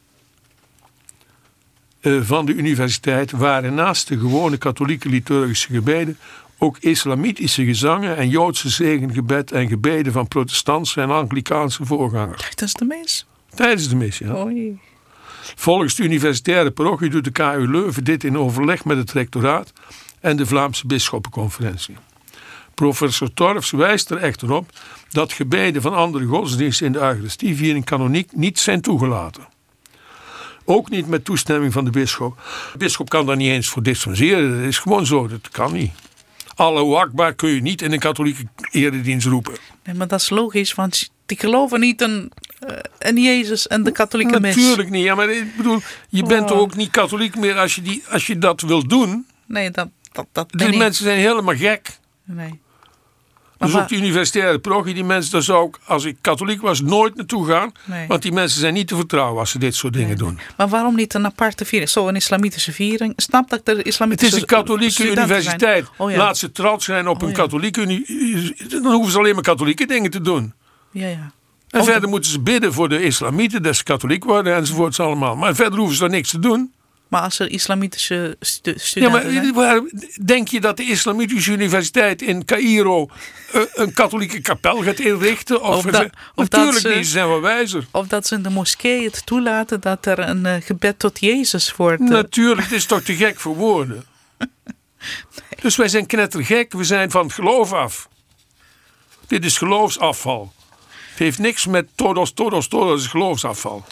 van de universiteit waren naast de gewone katholieke liturgische gebeden ook islamitische gezangen en Joodse zegengebed en gebeden van protestantse en Anglikaanse voorgangers. Tijdens de mis? Tijdens de mis, ja. Oei. Volgens de universitaire parochie doet de K U Leuven dit in overleg met het rectoraat en de Vlaamse Bisschoppenconferentie. Professor Torfs wijst er echter op dat gebeden van andere godsdiensten in de Eucharistieviering kanoniek niet zijn toegelaten. Ook niet met toestemming van de bisschop. De bisschop kan daar niet eens voor dispenseren. Dat is gewoon zo, dat kan niet. Allahu Akbar kun je niet in een katholieke eredienst roepen. Nee, maar dat is logisch, want die geloven niet in, uh, in Jezus en de katholieke mis. Natuurlijk niet, ja, maar ik bedoel, je bent toch ook niet katholiek meer als je, die, als je dat wil doen? Nee, dat, dat, dat Die ben mensen zijn helemaal gek. Nee. Dus op de universitaire parochie, die mensen, daar zou ik, als ik katholiek was, nooit naartoe gaan. Nee. Want die mensen zijn niet te vertrouwen als ze dit soort dingen nee, doen. Nee. Maar waarom niet een aparte viering? Zo een islamitische viering. Snap dat er islamitische Het is een katholieke universiteit. Oh, ja. Laat ze trots zijn op oh, een katholieke universiteit. Dan hoeven ze alleen maar katholieke dingen te doen. Ja, ja. En oh, verder de... moeten ze bidden voor de islamieten, dat ze katholiek worden enzovoorts allemaal. Maar verder hoeven ze daar niks te doen. Maar als er islamitische stu studenten ja, maar zijn? Denk je dat de Islamitische Universiteit in Caïro uh, een katholieke kapel gaat inrichten? Of, of, da, ze, of natuurlijk dat ze, niet, ze zijn wel wijzer. Of dat ze in de moskee het toelaten dat er een uh, gebed tot Jezus wordt. Uh. Natuurlijk, het is toch te gek voor woorden. Nee. Dus wij zijn knettergek, we zijn van het geloof af. Dit is geloofsafval. Het heeft niks met todos, todos, todos, het is geloofsafval.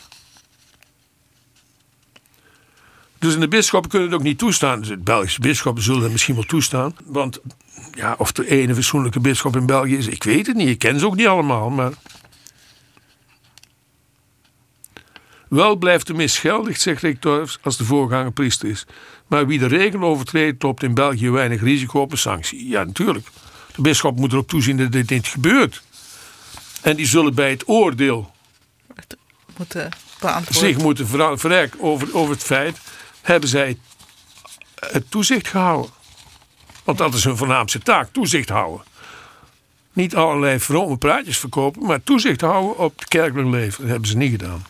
Dus de bisschoppen kunnen het ook niet toestaan. Dus de Belgische bisschoppen zullen het misschien wel toestaan. Want ja, of er ene fatsoenlijke bisschop in België is, ik weet het niet. Ik ken ze ook niet allemaal. Maar wel blijft de mis geldig, zegt Rick Torfs, als de voorganger priester is. Maar wie de regel overtreedt, loopt in België weinig risico op een sanctie. Ja, natuurlijk. De bisschop moet er ook toezien dat dit niet gebeurt. En die zullen bij het oordeel het moeten beantwoorden. zich moeten verrekken over, over het feit, hebben zij het toezicht gehouden. Want dat is hun voornaamste taak, toezicht houden. Niet allerlei vrome praatjes verkopen, maar toezicht houden op het kerkelijk leven. Dat hebben ze niet gedaan.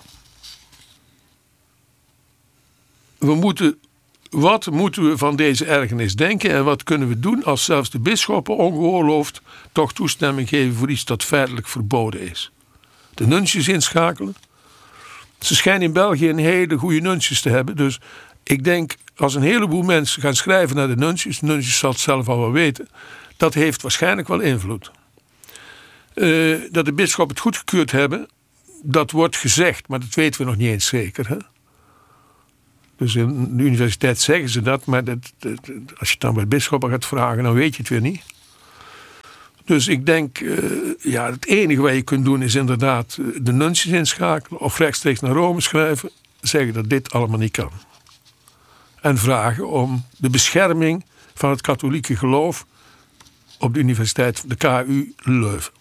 We moeten, wat moeten we van deze ergernis denken en wat kunnen we doen als zelfs de bisschoppen ongeoorloofd toch toestemming geven voor iets dat feitelijk verboden is? De nuncius inschakelen. Ze schijnen in België een hele goede nuncius te hebben. Dus ik denk, als een heleboel mensen gaan schrijven naar de nuncius, de nuncius zal het zelf al wel weten, dat heeft waarschijnlijk wel invloed. Uh, dat de bisschoppen het goedgekeurd hebben, dat wordt gezegd, maar dat weten we nog niet eens zeker. Hè? Dus in de universiteit zeggen ze dat, maar dat, dat, als je het dan bij bisschoppen gaat vragen, dan weet je het weer niet. Dus ik denk, uh, ja, het enige wat je kunt doen is inderdaad de nuncius inschakelen of rechtstreeks naar Rome schrijven, zeggen dat dit allemaal niet kan. En vragen om de bescherming van het katholieke geloof op de universiteit, de K U Leuven.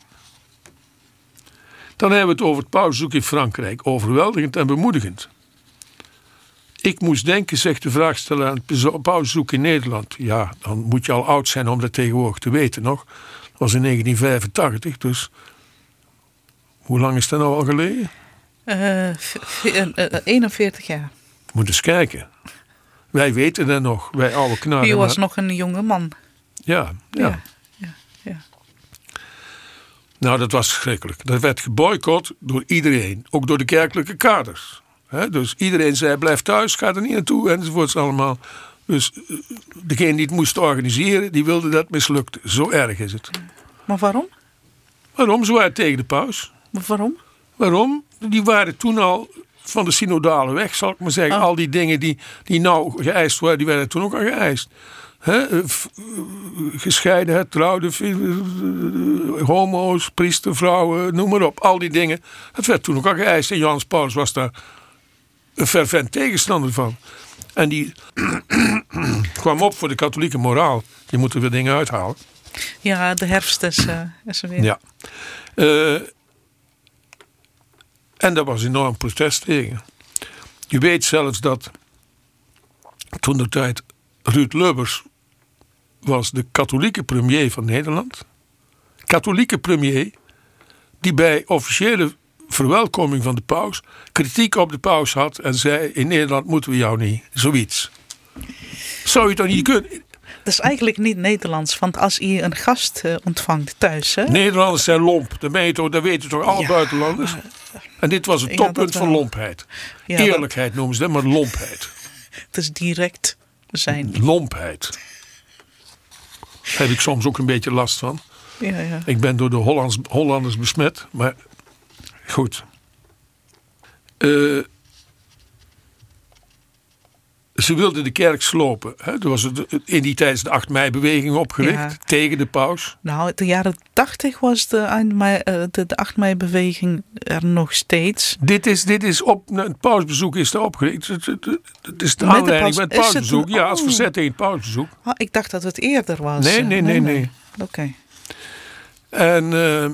Dan hebben we het over het pausbezoek in Frankrijk. Overweldigend en bemoedigend. Ik moest denken, zegt de vraagsteller, aan het pausbezoek in Nederland. Ja, dan moet je al oud zijn om dat tegenwoordig te weten nog. Dat was in negentien vijfentachtig, dus hoe lang is dat nou al geleden? Uh, eenenveertig jaar. Moet eens kijken. Wij weten dat nog, wij oude knarren. U was maar... nog een jonge man. Ja, ja. ja, ja, ja. Nou, dat was verschrikkelijk. Dat werd geboycott door iedereen. Ook door de kerkelijke kaders. He, dus iedereen zei, blijf thuis, ga er niet naartoe, enzovoorts allemaal. Dus uh, degene die het moest organiseren, die wilde dat mislukte. Zo erg is het. Maar waarom? Waarom? Ze waren tegen de paus. Maar waarom? Waarom? Die waren toen al van de synodale weg, zal ik maar zeggen. Oh. Al die dingen die, die nou geëist waren, die werden toen ook al geëist. He, gescheiden, trouwde, homo's, priester, vrouwen, noem maar op. Al die dingen. Dat werd toen ook al geëist. En Johannes Paulus was daar een fervent tegenstander van. En die kwam op voor de katholieke moraal. Je moet er weer dingen uithalen. Ja, de herfst is, uh, is er weer. Ja. Uh, en daar was enorm protest tegen. Je weet zelfs dat toen de tijd Ruud Lubbers was de katholieke premier van Nederland. Katholieke premier die bij officiële verwelkoming van de paus kritiek op de paus had en zei, in Nederland moeten we jou niet. Zoiets. Zou je toch niet kunnen? Dat is eigenlijk niet Nederlands, want als je een gast uh, ontvangt thuis... Hè? Nederlanders zijn lomp, dat, ben je toch, dat weten toch alle ja, buitenlanders? Maar, en dit was het toppunt ja, van lompheid. Ja, Eerlijkheid dat, noemen ze dat, maar lompheid. Het is direct zijn. Lompheid. Daar heb ik soms ook een beetje last van. Ja, ja. Ik ben door de Hollands, Hollanders besmet, maar goed. Uh, ze wilden de kerk slopen. Hè? Er was in die tijd de acht mei-beweging opgericht ja. tegen de paus. Nou, de jaren tachtig was de, de, de acht mei-beweging er nog steeds. Dit is, dit is op, het pausbezoek is er opgericht. Het, het, het is de met aanleiding bij het pausbezoek. Het, oh. Ja, als verzet tegen het pausbezoek. Oh, ik dacht dat het eerder was. Nee, nee, nee, nee. nee. Oké. Okay. En uh,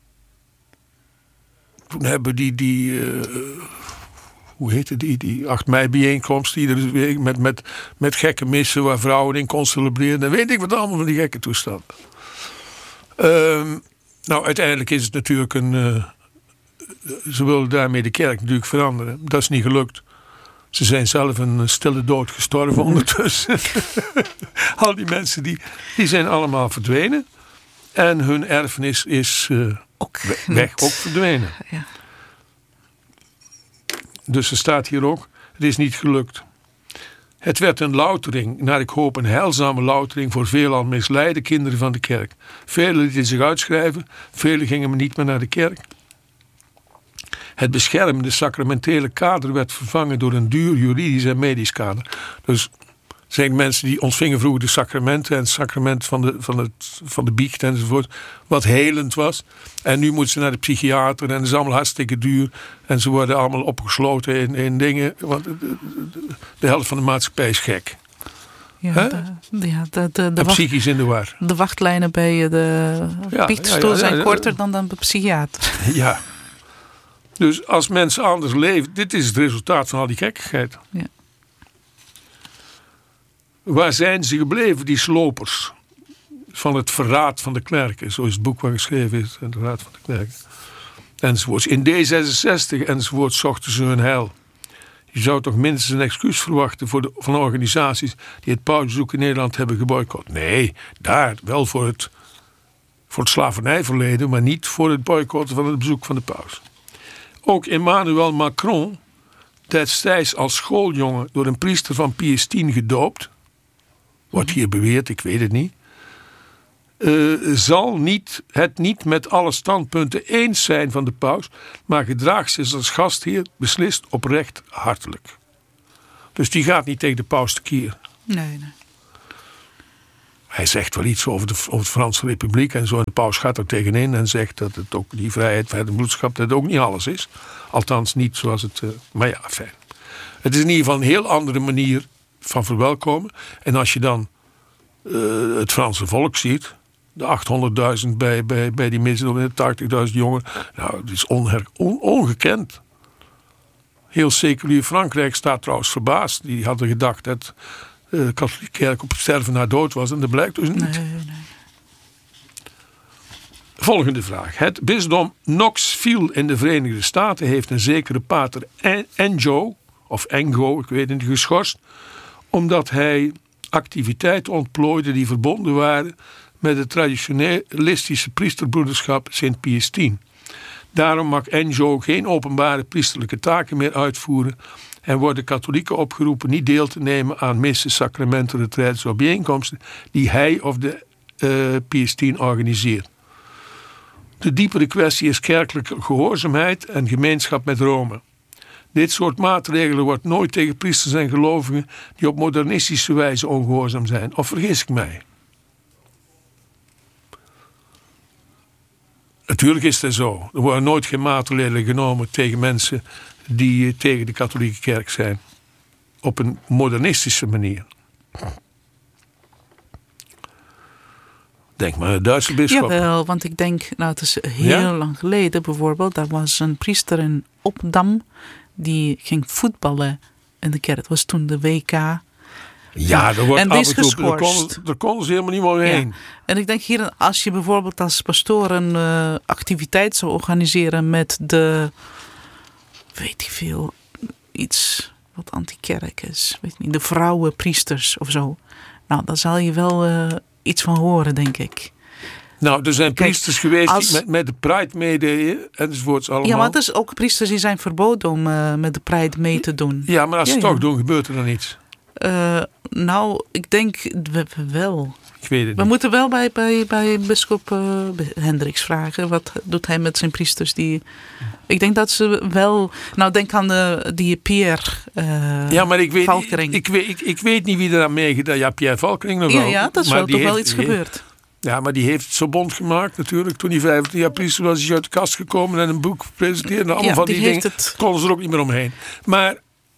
toen hebben die... die uh, hoe heette die, die acht mei-bijeenkomst, iedere week met, met, met gekke missen waar vrouwen in kon celebreren. Dan weet ik wat allemaal van die gekke toestanden. Um, nou, uiteindelijk is het natuurlijk een... Uh, ze wilden daarmee de kerk natuurlijk veranderen. Dat is niet gelukt. Ze zijn zelf een stille dood gestorven ondertussen. Al die mensen die, die zijn allemaal verdwenen. En hun erfenis is uh, ook weg, ook verdwenen. Ja. Dus er staat hier ook, het is niet gelukt. Het werd een loutering, naar ik hoop een heilzame loutering voor veelal misleide kinderen van de kerk. Velen lieten zich uitschrijven, velen gingen niet meer naar de kerk. Het beschermende sacramentele kader werd vervangen door een duur juridisch en medisch kader. Dus zijn mensen die ontvingen vroeger de sacramenten en het sacrament van de, van, het, van de biecht enzovoort, wat helend was. En nu moeten ze naar de psychiater en dat is allemaal hartstikke duur. En ze worden allemaal opgesloten in, in dingen, want de, de, de helft van de maatschappij is gek. Ja, de, ja, de, de, de wacht, psychisch in de war. De wachtlijnen bij de ja, biechtstoel ja, ja, ja, zijn korter dan dan bij de psychiater. Ja. Dus als mensen anders leven, dit is het resultaat van al die gekkigheid. Ja. Waar zijn ze gebleven, die slopers? Van het verraad van de klerken. Zo is het boek waar geschreven is. Het verraad van de klerken. Enzovoorts. In D zesenzestig enzovoort zochten ze hun heil. Je zou toch minstens een excuus verwachten voor de, van organisaties die het pausbezoek in Nederland hebben geboycott. Nee, daar wel voor het, voor het slavernijverleden, maar niet voor het boycotten van het bezoek van de paus. Ook Emmanuel Macron, destijds als schooljongen door een priester van Pius X gedoopt, wordt hier beweerd, ik weet het niet. uh, zal niet, het niet met alle standpunten eens zijn van de paus, maar gedraagt zich als gastheer beslist oprecht hartelijk. Dus die gaat niet tegen de paus tekeer. Nee, nee. Hij zegt wel iets over de, over de Franse Republiek en zo. En de paus gaat er tegenin en zegt dat het ook die vrijheid, vrijheid en broederschap, dat het ook niet alles is. Althans niet zoals het... Uh, maar ja, fijn. Het is in ieder geval een heel andere manier van verwelkomen. En als je dan uh, het Franse volk ziet, de achthonderdduizend bij, bij, bij die mensen, de tachtigduizend jongeren. Nou, het is onher, on, ongekend. Heel seculier Frankrijk staat trouwens verbaasd. Die hadden gedacht dat de katholieke kerk op sterven na dood was. En dat blijkt dus niet. Nee, nee. Volgende vraag. Het bisdom Knoxville in de Verenigde Staten heeft een zekere pater Enjo, of Engo, ik weet het niet, geschorst, omdat hij activiteiten ontplooide die verbonden waren met het traditionalistische priesterbroederschap Sint Pius X. Daarom mag Enjo geen openbare priesterlijke taken meer uitvoeren en worden katholieken opgeroepen niet deel te nemen aan missen, sacramenten, retraites of bijeenkomsten die hij of de uh, Pius X organiseert. De diepere kwestie is kerkelijke gehoorzaamheid en gemeenschap met Rome. Dit soort maatregelen wordt nooit tegen priesters en gelovigen die op modernistische wijze ongehoorzaam zijn. Of vergis ik mij? Natuurlijk is dat zo. Er worden nooit geen maatregelen genomen tegen mensen die tegen de katholieke kerk zijn. Op een modernistische manier. Denk maar aan de Duitse bisschop. Jawel, want ik denk, nou het is heel ja? lang geleden bijvoorbeeld, daar was een priester in Opdam die ging voetballen in de kerk. Het was toen de W K. Ja, er wordt en af die is en toe, geschorst. Daar konden ze helemaal niet meer heen. Ja. En ik denk hier, als je bijvoorbeeld als pastoor een uh, activiteit zou organiseren met de, weet ik veel, iets wat anti-kerk is, weet niet, de vrouwenpriesters of zo. Nou, daar zal je wel uh, iets van horen, denk ik. Nou, er zijn Kijk, priesters geweest als, die met, met de Pride meededen enzovoorts allemaal. Ja, maar het is ook priesters die zijn verboden om uh, met de Pride mee te doen. Ja, maar als ze ja, het ja. toch doen, gebeurt er dan iets? Uh, nou, ik denk we, we wel. Ik weet het we niet. moeten wel bij, bij, bij bisschop uh, Hendricks vragen. Wat doet hij met zijn priesters? Die, ik denk dat ze wel... Nou, denk aan de, die Pierre uh, Ja, maar ik weet, Valkering. Ik, ik, weet, ik, ik weet niet wie er aan meegedaan. Ja, Pierre Valkering nog wel. Ja, ja, dat is maar wel toch heeft, wel iets die gebeurd. Heeft, ja, maar die heeft het zo bond gemaakt natuurlijk. Toen hij vijftien jaar priester was, is hij uit de kast gekomen en een boek gepresenteerd. En allemaal ja, van die, die dingen het... konden ze er ook niet meer omheen. Maar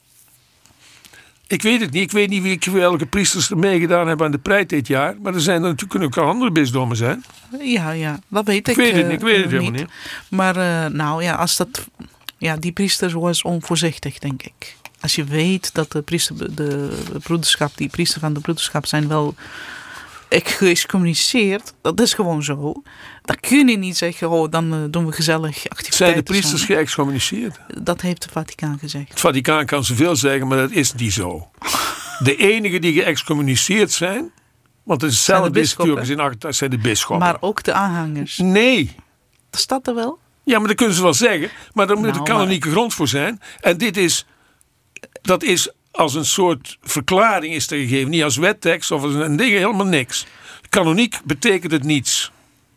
ik weet het niet. Ik weet niet wie, welke priesters er meegedaan hebben aan de Pride dit jaar. Maar er zijn er natuurlijk kunnen ook andere bisdommen zijn. Ja, ja, dat weet ik. Ik weet het uh, niet. Ik weet het uh, helemaal niet. niet. Maar uh, nou ja, als dat... Ja, die priesters was onvoorzichtig, denk ik. Als je weet dat de priester, de broederschap, die priester van de broederschap zijn wel geëxcommuniceerd. Dat is gewoon zo. Dan kun je niet zeggen, oh, dan uh, doen we gezellig activiteiten. Zijn de priesters zo. geëxcommuniceerd? Dat heeft het Vaticaan gezegd. Het Vaticaan kan zoveel zeggen, maar dat is niet zo. De enigen die geëxcommuniceerd zijn, want het is hetzelfde is natuurlijk in acht, dat zijn de bisschoppen. Maar ook de aanhangers. Nee. Dat staat er wel? Ja, maar dat kunnen ze wel zeggen, maar daar moet nou, er kanonieke maar... grond voor zijn. En dit is, dat is als een soort verklaring is er gegeven, niet als wettekst of als een ding, helemaal niks. Kanoniek betekent het niets.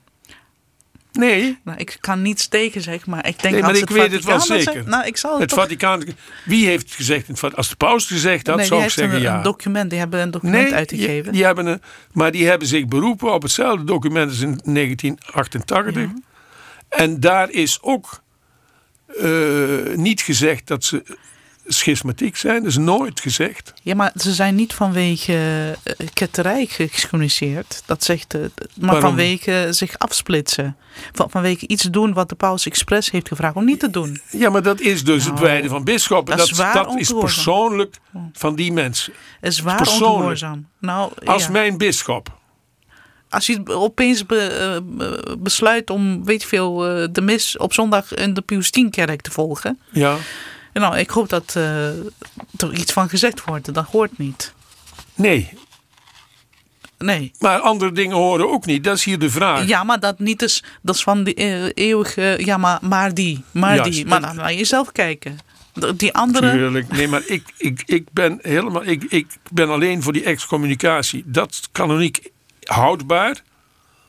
Nee. Nou, ik kan niets tegen zeggen, maar ik denk nee, maar als ik het weet het wel Vaticaan zeker. Zegt, nou, ik zal het, het toch... Vaticaan. Wie heeft het gezegd? Als de paus het gezegd had, nee, zou ik zeggen zeggen een, ja. een document, die hebben een document nee, uitgegeven. Die, die hebben een, maar die hebben zich beroepen op hetzelfde document als in negentien achtentachtig. Ja. En daar is ook uh, niet gezegd dat ze schismatiek zijn. Dat is nooit gezegd. Ja, maar ze zijn niet vanwege uh, ketterij geëxcommuniceerd. Dat zegt, uh, maar Waarom? vanwege zich afsplitsen. Van, vanwege iets doen wat de paus expres heeft gevraagd om niet te doen. Ja, maar dat is dus nou, het wijden van bisschoppen. Dat, dat, is, dat is persoonlijk van die mensen. Is waar ongehoorzaam. Nou, als ja. mijn bisschop. Als je opeens be, uh, besluit om, weet je veel, uh, de mis op zondag in de Pius X-kerk te volgen. Ja. Nou, ik hoop dat uh, er iets van gezegd wordt. Dat hoort niet. Nee. Nee. Maar andere dingen horen ook niet. Dat is hier de vraag. Ja, maar dat niet is, dat is van die uh, eeuwige, ja, maar, maar die, maar Juist. die. Maar dan naar jezelf kijken. Die andere... Tuurlijk. Nee, maar ik, ik, ik ben helemaal, ik, ik ben alleen voor die excommunicatie. Dat is kanoniek houdbaar.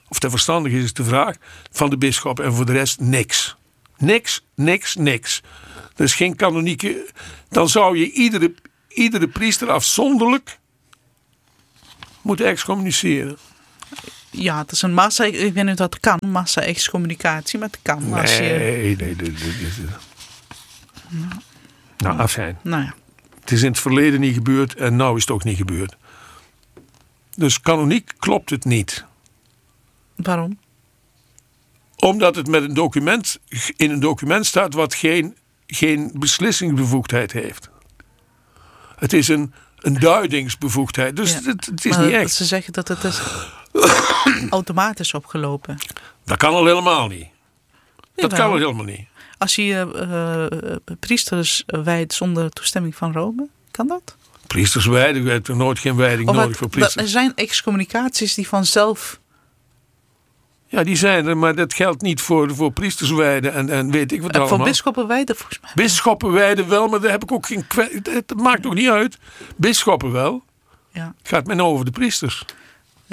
of dat verstandig is, is de vraag van de bisschop. En voor de rest niks. Niks, niks, niks. Er is geen kanonieke. Dan zou je iedere, iedere priester afzonderlijk moeten excommuniceren. Ja, het is een massa, ik weet niet of dat kan, massa-excommunicatie, maar het kan. Nee, als je... nee, nee. nee, nee. Nou, nou afijn. Nou ja. Het is in het verleden niet gebeurd en nou is het ook niet gebeurd. Dus kanoniek klopt het niet. Waarom? Omdat het met een document, in een document staat wat geen, geen beslissingsbevoegdheid heeft. Het is een, een duidingsbevoegdheid. Dus Ja, het, het is maar niet echt. Ze zeggen dat het is automatisch opgelopen. Dat kan al helemaal niet. Dat Jawel. kan al helemaal niet. Als je uh, uh, priesters wijdt zonder toestemming van Rome, kan dat? Priesters wijden, we hebben nooit geen wijding Of nodig het, voor priesters. Er zijn excommunicaties die vanzelf... Ja, die zijn er, maar dat geldt niet voor, voor priesters wijden en, en weet ik wat Uh, allemaal. voor bisschoppen wijden volgens mij. Bisschoppen wijden wel, maar daar heb ik ook geen... kwe- Het maakt ook niet uit. Bisschoppen wel. Ja. Het gaat men over de priesters. Uh,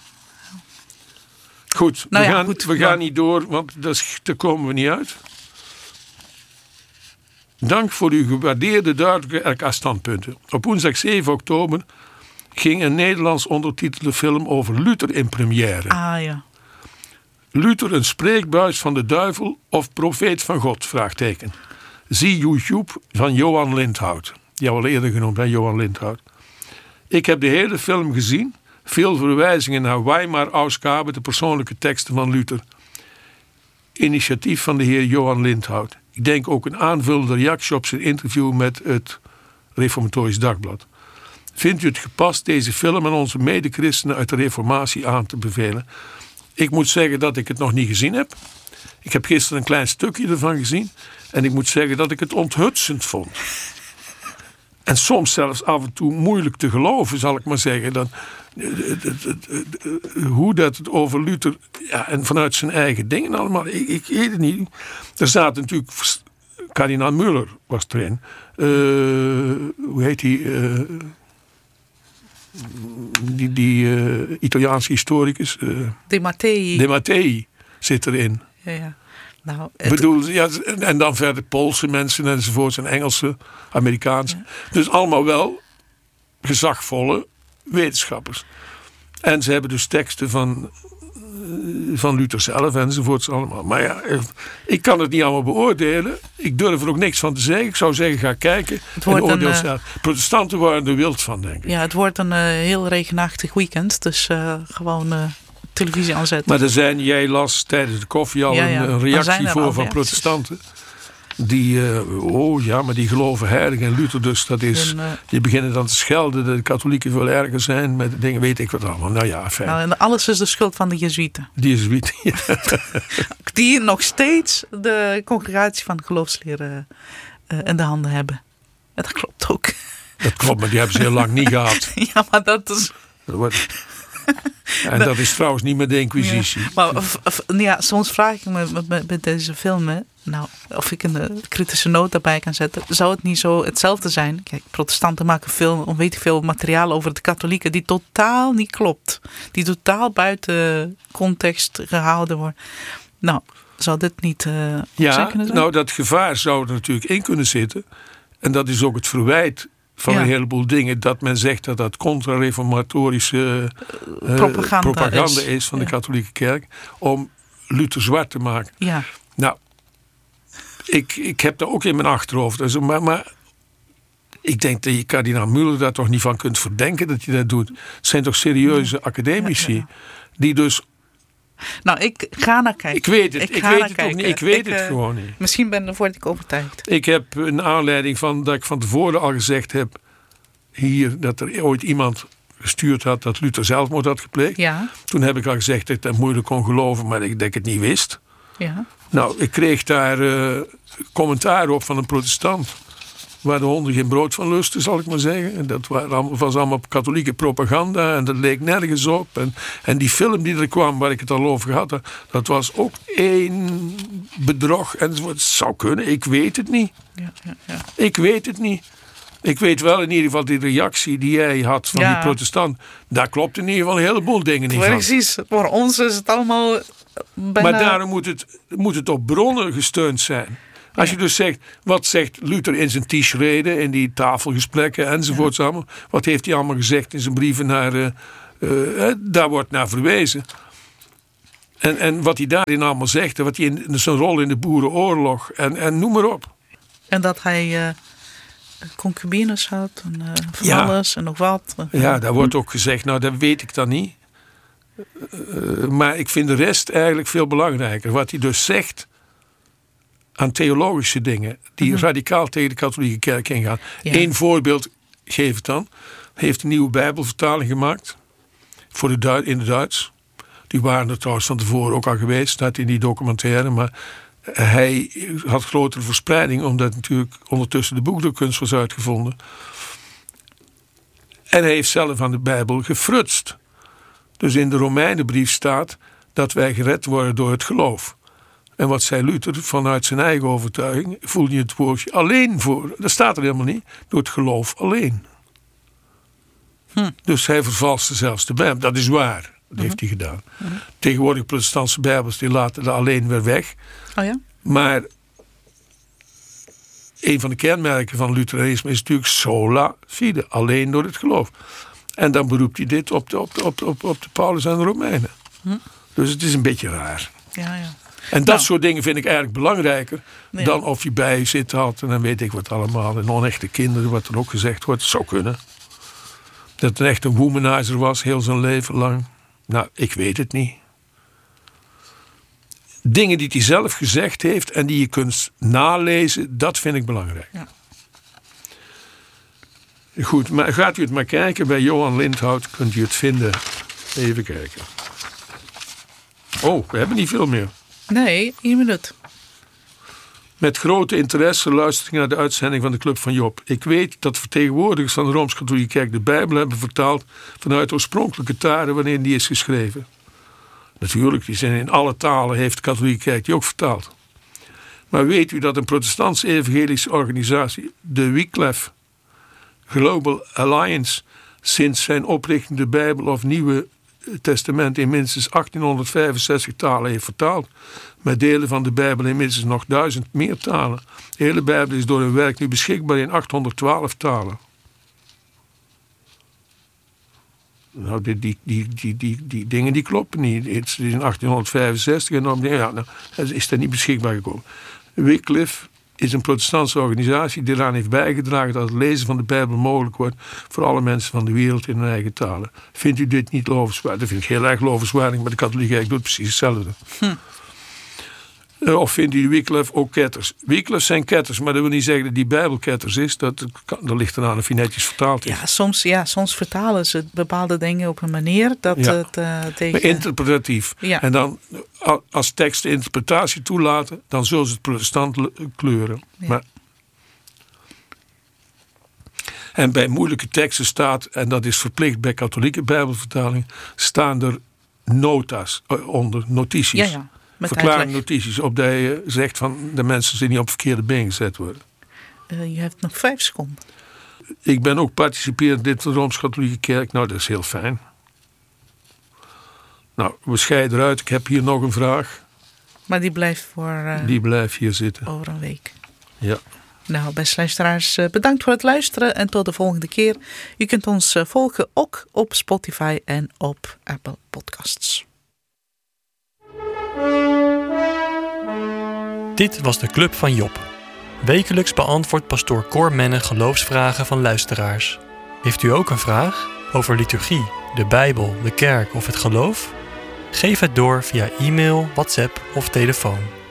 Goed, Nou we, ja, gaan, goed, we ja. gaan niet door, want dat is- daar komen we niet uit. Dank voor uw gewaardeerde duidelijke R K-standpunten. Op woensdag zeven oktober ging een Nederlands ondertitelde film over Luther in première. ah ja. Luther een spreekbuis van de duivel of profeet van God? Vraagteken. Zie YouTube van Johan Lindhout. Die hebben we al eerder genoemd, hè, Johan Lindhout. Ik heb de hele film gezien. Veel verwijzingen naar Weimar-Ausgabe, de persoonlijke teksten van Luther. Initiatief van de heer Johan Lindhout. Ik denk ook een aanvullende reactie op zijn interview met het Reformatorisch Dagblad. Vindt u het gepast deze film aan onze medechristenen uit de Reformatie aan te bevelen? Ik moet zeggen dat ik het nog niet gezien heb. Ik heb gisteren een klein stukje ervan gezien. En ik moet zeggen dat ik het onthutsend vond. En soms zelfs af en toe moeilijk te geloven, zal ik maar zeggen. Dan, hoe dat het over Luther, ja, en vanuit zijn eigen dingen allemaal, ik, ik weet het niet. Er zaten natuurlijk, kardinaal Müller was erin. Uh, hoe heet die? Uh, die, die uh, Italiaanse historicus. Uh, De Mattei. De Mattei zit erin. Ja, ja. Nou, Ik bedoel, ja, en dan verder Poolse mensen enzovoort, en Engelse, Amerikaanse. Ja. Dus allemaal wel gezagvolle wetenschappers. En ze hebben dus teksten van, van Luther zelf enzovoorts allemaal. Maar ja, ik kan het niet allemaal beoordelen. Ik durf er ook niks van te zeggen. Ik zou zeggen, ga kijken en oordeel een, zelf. Protestanten waren er wild van, denk ik. Ja, het wordt een uh, heel regenachtig weekend. Dus uh, gewoon... Uh, televisie aanzetten. Maar er zijn, jij las tijdens de koffie al ja, ja. Een, een reactie voor van reacties. Protestanten. Die, uh, oh ja, maar die geloven heilig en Luther, dus dat is, en, uh, die beginnen dan te schelden dat de katholieken veel erger zijn met dingen, weet ik wat allemaal. Nou ja, fijn. Nou, en alles is de schuld van de Jezuïeten. De Jezuïeten, ja. Die nog steeds de congregatie van de geloofsleren uh, in de handen hebben. En dat klopt ook. Dat klopt, maar die hebben ze heel lang niet gehad. Ja, maar dat is... Dat wordt... En dat is trouwens niet met de inquisitie. Ja, maar of, of, ja, soms vraag ik me met, met, met deze filmen, nou, of ik een, een kritische noot daarbij kan zetten. Zou het niet zo hetzelfde zijn? Kijk, protestanten maken veel, weet ik veel materiaal over de katholieken die totaal niet klopt. Die totaal buiten context gehouden wordt. Nou, zou dit niet uh, ja, kunnen zijn? Nou, dat gevaar zou er natuurlijk in kunnen zitten. En dat is ook het verwijt van ja. een heleboel dingen, dat men zegt dat dat contra-reformatorische uh, propaganda, propaganda is, is van ja. de katholieke kerk, om Luther zwart te maken. Ja. Nou, ik, ik heb daar ook in mijn achterhoofd, dus, maar, maar ik denk dat je kardinaal Müller daar toch niet van kunt verdenken dat hij dat doet. Het zijn toch serieuze ja. academici, ja, ja. die dus... Nou, ik ga naar kijken. Ik weet het, ik, ik weet het kijken. ook niet. Ik weet ik, het uh, gewoon niet. Misschien ben ik, word ik overtuigd. Ik heb een aanleiding van dat ik van tevoren al gezegd heb hier dat er ooit iemand gestuurd had dat Luther zelfmoord had gepleegd. Ja. Toen heb ik al gezegd dat ik dat moeilijk kon geloven, maar dat ik het niet wist. Ja. Nou, ik kreeg daar uh, commentaar op van een protestant. Waar de honden geen brood van lusten, zal ik maar zeggen. En dat was allemaal katholieke propaganda. En dat leek nergens op. En, en die film die er kwam, waar ik het al over had, dat was ook één bedrog. En het zou kunnen, ik weet het niet. Ja, ja, ja. Ik weet het niet. Ik weet wel in ieder geval die reactie die jij had van Ja. die protestant. Daar klopt in ieder geval een heleboel dingen niet van. Precies, voor ons is het allemaal bijna... Maar daarom moet het, moet het op bronnen gesteund zijn. Als je dus zegt, wat zegt Luther in zijn Tischrede, in die tafelgesprekken enzovoorts allemaal. Wat heeft hij allemaal gezegd in zijn brieven naar... Uh, uh, daar wordt naar verwezen. En, en wat hij daarin allemaal zegt, wat hij in, in zijn rol in de boerenoorlog en, en noem maar op. En dat hij uh, concubines had en uh, van ja. alles en nog wat. Ja, daar wordt ook gezegd, nou dat weet ik dan niet. Uh, maar ik vind de rest eigenlijk veel belangrijker. Wat hij dus zegt aan theologische dingen die mm-hmm. radicaal tegen de katholieke kerk ingaan. Ja. Eén voorbeeld geef ik dan. Hij heeft een nieuwe Bijbelvertaling gemaakt voor de Du- in het Duits. Die waren er trouwens van tevoren ook al geweest, staat in die documentaire. Maar hij had grotere verspreiding, omdat natuurlijk ondertussen de boekdrukkunst was uitgevonden. En hij heeft zelf aan de Bijbel gefrutst. Dus in de Romeinenbrief staat dat wij gered worden door het geloof. En wat zei Luther? Vanuit zijn eigen overtuiging voelde je het woordje alleen voor. Dat staat er helemaal niet. Door het geloof alleen. Hm. Dus hij vervalste zelfs de Bijbel. Dat is waar. Dat uh-huh. heeft hij gedaan. Uh-huh. Tegenwoordig protestantse Bijbels die laten er alleen weer weg. Oh ja? Maar een van de kenmerken van Lutheranisme is natuurlijk sola fide. Alleen door het geloof. En dan beroept hij dit op de, op de, op de, op de, op de Paulus en de Romeinen. Hm. Dus het is een beetje raar. Ja, ja. En dat nou. soort dingen vind ik eigenlijk belangrijker ja. dan of je bij zit had en dan weet ik wat allemaal. En onechte kinderen, wat er ook gezegd wordt, zou kunnen. Dat het echt een womanizer was, heel zijn leven lang. Nou, ik weet het niet. Dingen die hij zelf gezegd heeft en die je kunt nalezen, dat vind ik belangrijk. Ja. Goed, maar gaat u het maar kijken. Bij Johan Lindhout kunt u het vinden. Even kijken. Oh, we hebben niet veel meer. Nee, één minuut. Met grote interesse luister ik naar de uitzending van de Club van Job. Ik weet dat vertegenwoordigers van de Rooms-Katholieke Kerk de Bijbel hebben vertaald vanuit oorspronkelijke talen wanneer die is geschreven. Natuurlijk, die zijn in alle talen, heeft de Katholieke Kerk die ook vertaald. Maar weet u dat een protestantse evangelische organisatie, de Wycliffe Global Alliance, sinds zijn oprichting de Bijbel of Nieuwe Testament in minstens achttienhonderdvijfenzestig talen heeft vertaald. Met delen van de Bijbel in minstens nog duizend meer talen. De hele Bijbel is door hun werk nu beschikbaar in achthonderdtwaalf talen. Nou, die, die, die, die, die, die dingen die kloppen niet. Het is in achttienhonderdvijfenzestig en dan ja, nou, is dat niet beschikbaar gekomen. Wycliffe is een protestantse organisatie die eraan heeft bijgedragen dat het lezen van de Bijbel mogelijk wordt voor alle mensen van de wereld in hun eigen talen. Vindt u dit niet lovenswaardig? Dat vind ik heel erg lovenswaardig, maar de katholieke kerk doet precies hetzelfde. Hm. Of vindt u Wycliffe ook ketters? Wycliffe zijn ketters, maar dat wil niet zeggen dat die Bijbel ketters is. Dat, dat ligt eraan of je netjes vertaald is. Ja, soms, ja, soms vertalen ze bepaalde dingen op een manier dat ja. het uh, tegen... Maar interpretatief. Ja. En dan, als teksten interpretatie toelaten, dan zullen ze het protestant kleuren. Ja. Maar, en bij moeilijke teksten staat, en dat is verplicht bij katholieke Bijbelvertalingen, staan er nota's onder, notities. Ja, ja. Verklaring notities, op dat je zegt van de mensen zijn niet op verkeerde been gezet worden. Uh, je hebt nog vijf seconden. Ik ben ook participerend lid van de Rooms-Katholieke Kerk. Nou, dat is heel fijn. Nou, we scheiden eruit. Ik heb hier nog een vraag. Maar die blijft voor... Uh, die blijft hier zitten. Over een week. Ja. Nou, beste luisteraars, bedankt voor het luisteren en tot de volgende keer. U kunt ons volgen ook op Spotify en op Apple Podcasts. Dit was de Club van Job. Wekelijks beantwoordt pastoor Cor Menne geloofsvragen van luisteraars. Heeft u ook een vraag over liturgie, de Bijbel, de kerk of het geloof? Geef het door via e-mail, WhatsApp of telefoon.